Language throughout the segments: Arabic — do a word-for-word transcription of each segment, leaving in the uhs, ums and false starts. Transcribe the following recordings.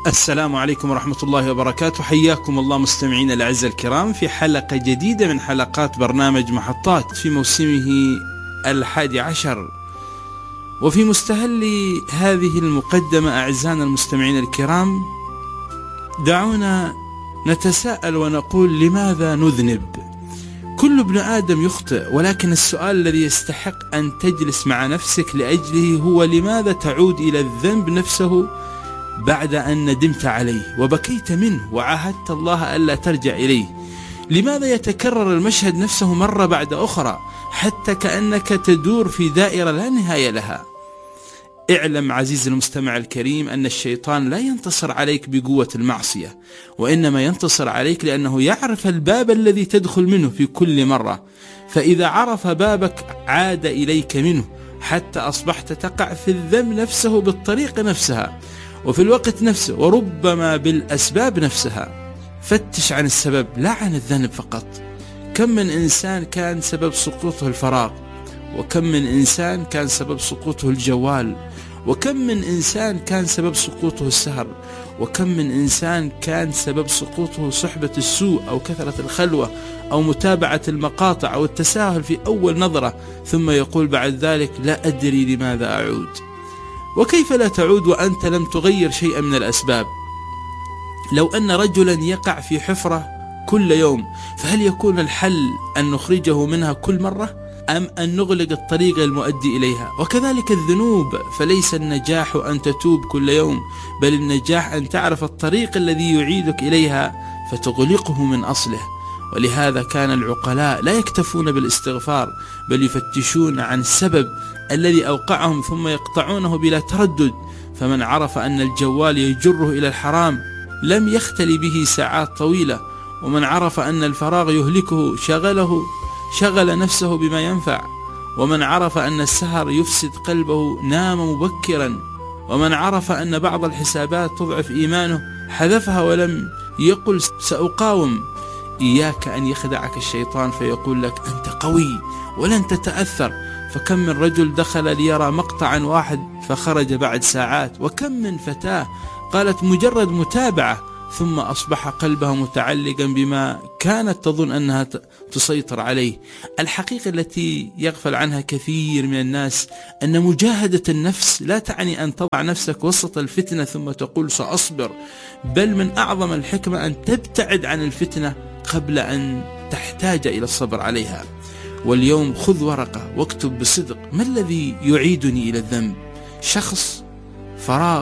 السلام عليكم ورحمة الله وبركاته. حياكم الله مستمعين الأعزاء الكرام في حلقة جديدة من حلقات برنامج محطات في موسمه الحادي عشر. وفي مستهل هذه المقدمة أعزائنا المستمعين الكرام، دعونا نتساءل ونقول: لماذا نذنب؟ كل ابن آدم يخطئ، ولكن السؤال الذي يستحق أن تجلس مع نفسك لأجله هو: لماذا تعود إلى الذنب نفسه بعد أن ندمت عليه وبكيت منه وعاهدت الله ألا ترجع إليه؟ لماذا يتكرر المشهد نفسه مرة بعد أخرى حتى كأنك تدور في دائرة لا نهاية لها؟ اعلم عزيزي المستمع الكريم أن الشيطان لا ينتصر عليك بقوة المعصية، وإنما ينتصر عليك لأنه يعرف الباب الذي تدخل منه في كل مرة، فإذا عرف بابك عاد إليك منه حتى أصبحت تقع في الذنب نفسه بالطريقة نفسها وفي الوقت نفسه وربما بالأسباب نفسها. فتش عن السبب لا عن الذنب فقط. كم من إنسان كان سبب سقوطه الفراغ، وكم من إنسان كان سبب سقوطه الجوال، وكم من إنسان كان سبب سقوطه السهر، وكم من إنسان كان سبب سقوطه صحبة السوء أو كثرة الخلوة أو متابعة المقاطع أو التساهل في أول نظرة، ثم يقول بعد ذلك: لا أدري لماذا أعود. وكيف لا تعود وأنت لم تغير شيئا من الأسباب؟ لو أن رجلا يقع في حفرة كل يوم، فهل يكون الحل أن نخرجه منها كل مرة، أم أن نغلق الطريق المؤدي إليها؟ وكذلك الذنوب، فليس النجاح أن تتوب كل يوم، بل النجاح أن تعرف الطريق الذي يعيدك إليها فتغلقه من أصله. ولهذا كان العقلاء لا يكتفون بالاستغفار، بل يفتشون عن السبب الذي أوقعهم ثم يقطعونه بلا تردد. فمن عرف أن الجوال يجره إلى الحرام لم يختلي به ساعات طويلة، ومن عرف أن الفراغ يهلكه شغله شغل نفسه بما ينفع، ومن عرف أن السهر يفسد قلبه نام مبكرا، ومن عرف أن بعض الحسابات تضعف إيمانه حذفها ولم يقل سأقاوم. إياك أن يخدعك الشيطان فيقول لك: أنت قوي ولن تتأثر. فكم من رجل دخل ليرى مقطعا واحد فخرج بعد ساعات، وكم من فتاة قالت مجرد متابعة ثم أصبح قلبها متعلقا بما كانت تظن أنها تسيطر عليه. الحقيقة التي يغفل عنها كثير من الناس أن مجاهدة النفس لا تعني أن تضع نفسك وسط الفتنة ثم تقول سأصبر، بل من أعظم الحكمة أن تبتعد عن الفتنة قبل أن تحتاج إلى الصبر عليها. واليوم خذ ورقة واكتب بصدق: ما الذي يعيدني إلى الذنب؟ شخص، فراغ،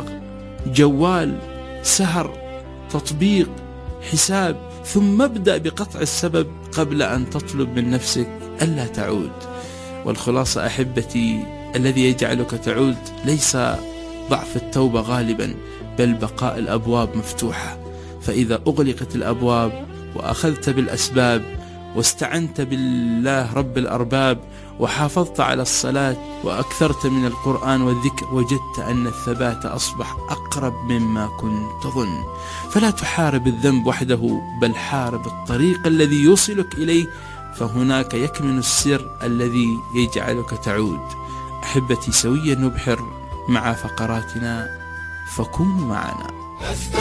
جوال، سهر، تطبيق، حساب. ثم ابدأ بقطع السبب قبل أن تطلب من نفسك ألا تعود. والخلاصة أحبتي، الذي يجعلك تعود ليس ضعف التوبة غالبا، بل بقاء الأبواب مفتوحة. فإذا أغلقت الأبواب وأخذت بالأسباب واستعنت بالله رب الأرباب وحافظت على الصلاة وأكثرت من القرآن والذكر، وجدت أن الثبات أصبح أقرب مما كنت تظن. فلا تحارب الذنب وحده، بل حارب الطريق الذي يوصلك إليه، فهناك يكمن السر الذي يجعلك تعود. أحبتي، سويا نبحر مع فقراتنا، فكونوا معنا.